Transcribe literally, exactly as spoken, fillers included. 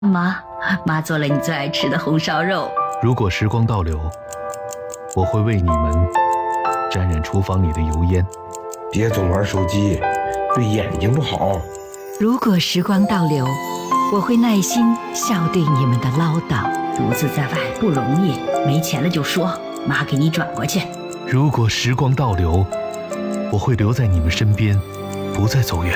妈，妈做了你最爱吃的红烧肉。 如果时光倒流，我会为你们沾染厨房里的油烟。 别总玩手机，对眼睛不好。 如果时光倒流，我会耐心笑对你们的唠叨。 独自在外不容易，没钱了就说，妈给你转过去。 如果时光倒流，我会留在你们身边，不再走远。